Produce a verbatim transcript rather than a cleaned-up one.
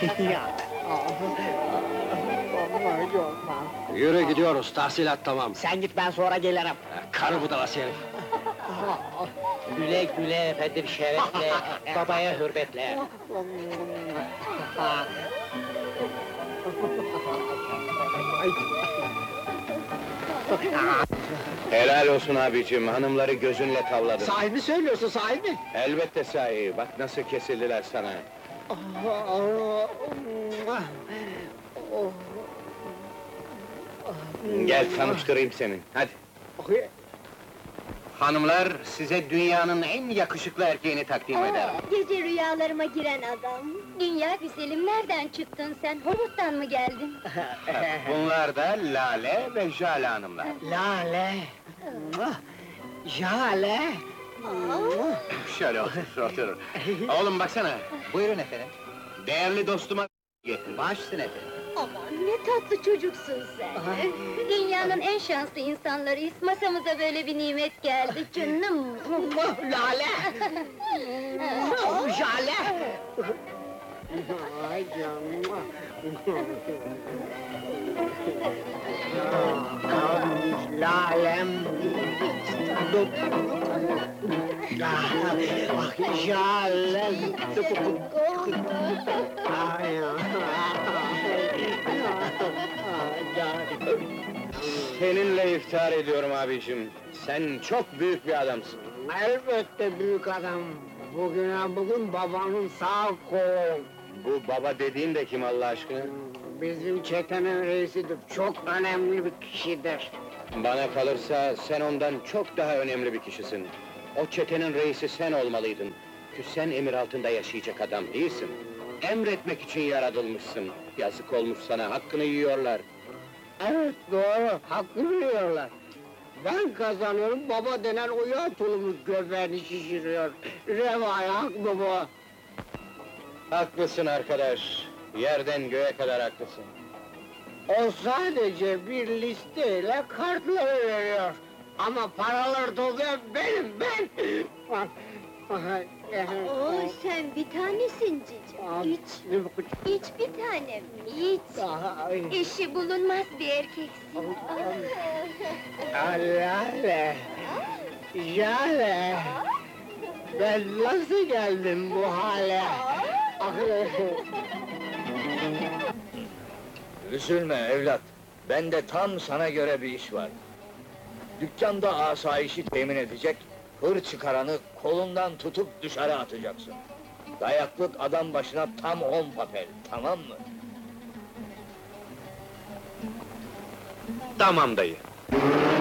Yürü gidiyoruz, tahsilat tamam. Sen git, ben sonra gelirim. Karı budalası herif! Güle güle efendim, şerefle, babaya hürmetle. Helal olsun abicim, hanımları gözünle tavladın. Sahi mi söylüyorsun, sahi mi? Elbette sahi, bak nasıl kesildiler sana. Gel tanıştırayım seni, hadi. Hanımlar, size dünyanın en yakışıklı erkeğini takdim ederim. Gece rüyalarıma giren adam. Dünya güzelim, nereden çıktın sen? Hollywood'dan mı geldin? Bunlar da Lale ve Jale hanımlar. Lale! Jale! Şöyle otur, otur. Oğlum baksana. Buyurun efendim. Değerli dostuma getir. Başsın efendim. Aman ne tatlı çocuksun sen! Dünyanın en şanslı insanlarıyız, masamıza böyle bir nimet geldi canım! Lale! Jale! Ay canım! Lalem! Jale! Ay, Seninle iftihar ediyorum abicim. Sen çok büyük bir adamsın. elbette büyük adam. Bugüne bugün babanın sağ kolu. Bu baba dediğin de kim Allah aşkına? Bizim çetenin reisidir, çok önemli bir kişidir. Bana kalırsa sen ondan çok daha önemli bir kişisin. O çetenin reisi sen olmalıydın. Çünkü sen emir altında yaşayacak adam değilsin. Emretmek için yaratılmışsın. Yazık olmuş sana, hakkını yiyorlar. Evet, doğru, hakkını yiyorlar. Ben kazanıyorum, baba denen o yağ tulumu göbeğini şişiriyor. Revaya hak mı bu? Haklısın arkadaş. Yerden göğe kadar haklısın. O sadece bir listeyle kartları veriyor. Ama paraları toplayan benim, ben! Oo, sen bir tanesin cici, iç! İç bir tanem, iç! Eşi bulunmaz bir erkeksin! Lale! Jale! Ben nasıl geldim bu hale? Üzülme evlat, bende tam sana göre bir iş var. Dükkanda asayişi temin edecek, hır çıkaranı kolundan tutup dışarı atacaksın. Dayaklık adam başına tam on papel, tamam mı? Tamam dayı.